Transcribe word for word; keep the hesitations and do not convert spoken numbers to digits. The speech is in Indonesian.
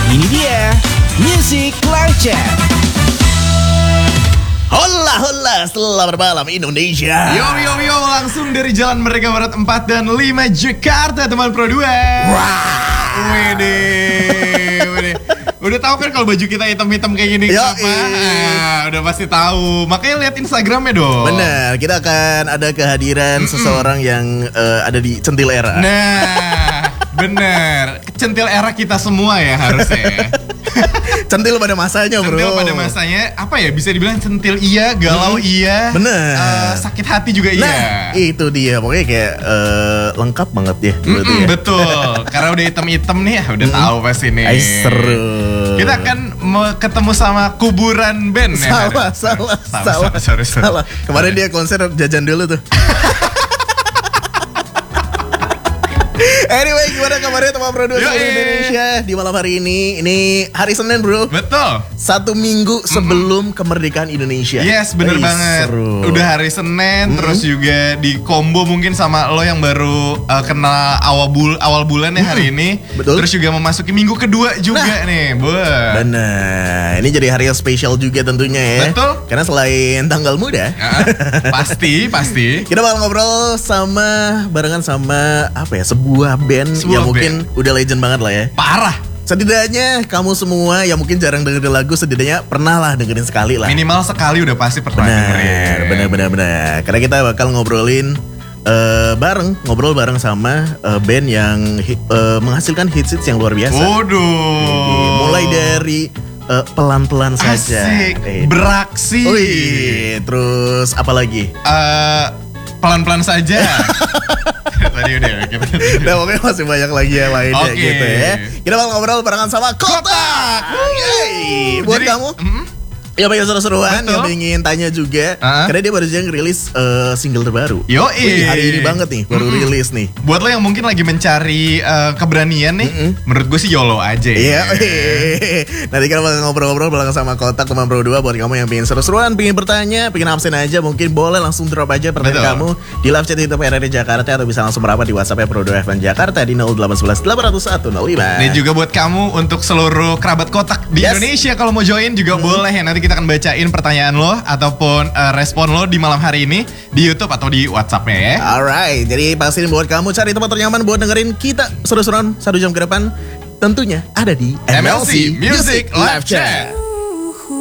Ini dia Music Live Chat. Hola hola, selamat malam Indonesia. Yo yo yo, langsung dari Jalan Merdeka Barat empat dan lima Jakarta, teman Pro dua. Wow. Wede, wede. Udah tahu kan kalau baju kita hitam-hitam kayak gini Yo, kenapa? Ah, udah pasti tahu. Makanya lihat Instagramnya dong. Benar, kita akan ada kehadiran Mm-mm. seseorang yang uh, ada di Centil Era. Nah, bener. Centil era kita semua ya harusnya ya. Centil pada masanya, bro. Centil pada masanya, apa ya, bisa dibilang centil iya, galau hmm. iya. Bener. uh, Sakit hati juga nah, iya. Itu dia, pokoknya kayak uh, lengkap banget ya, Mm-mm, ya. Betul. Karena udah hitam-hitam nih, udah tahu pasti nih. Ay, seru. Kita akan me- ketemu sama kuburan band ya. Salah, salah, salah, salah, sorry, sorry. salah. Kemarin dia konser jajan dulu tuh. Anyway, gimana kabarnya teman produser Indonesia di malam hari ini? Ini hari Senin, bro. Betul. Satu minggu sebelum mm-hmm. kemerdekaan Indonesia. Yes, bener Ay, banget. Seru. Udah hari Senin, mm-hmm. terus juga di combo mungkin sama lo yang baru uh, kena awal bul awal bulan ya hari mm-hmm. ini. Betul. Terus juga memasuki minggu kedua juga nah. nih, buat. Bener. Ini jadi hari yang spesial juga tentunya ya. Betul. Karena selain tanggal muda, uh, pasti, pasti. Kita bakal ngobrol sama barengan sama apa ya? Sebuah band Sebuah yang band. mungkin udah legend banget lah ya. Parah. Setidaknya kamu semua yang mungkin jarang dengerin lagu, setidaknya pernah lah dengerin sekali lah. Minimal sekali udah pasti pernah dengerin. Bener, bener, bener. Karena kita bakal ngobrolin uh, bareng, ngobrol bareng sama uh, band yang uh, menghasilkan hits-hits yang luar biasa. Waduh. Mulai dari uh, pelan-pelan saja. Asik. Eh, beraksi. Wih, terus apa lagi? Uh, pelan-pelan saja. Tadi udah gitu. Nah, pokoknya masih banyak lagi yang lainnya okay. gitu ya. Kita bakal ngobrol barengan sama Kotak. Yeay. Buat Jadi, kamu mm, ya banyak seru-seruan betul. yang ingin tanya juga. uh-huh. Karena dia baru saja ngerilis uh, single terbaru. Yoi. Wih, hari ini banget nih baru Mm-mm. rilis nih. Buat lo yang mungkin lagi mencari uh, keberanian nih, Mm-mm. menurut gue sih YOLO aja ya. Iya. Nanti kita bakal ngobrol-ngobrol bareng sama Kotak teman Pro dua. Buat kamu yang pengen seru-seruan, pengen bertanya, pengen absen aja, mungkin boleh langsung drop aja pertanyaan kamu di live chat YouTube R R D Jakarta, atau bisa langsung merapat di WhatsApp Pro dua F M Jakarta di nol delapan satu satu delapan nol satu nol lima. Dan juga buat kamu untuk seluruh kerabat Kotak di Yes. Indonesia, kalau mau join juga hmm. boleh ya. Nanti kita akan bacain pertanyaan lo ataupun uh, respon lo di malam hari ini di YouTube atau di WhatsApp-nya ya. Alright, jadi pastiin buat kamu cari tempat ternyaman buat dengerin kita seru-seruan satu jam ke depan. Tentunya ada di M L C Music Live Chat.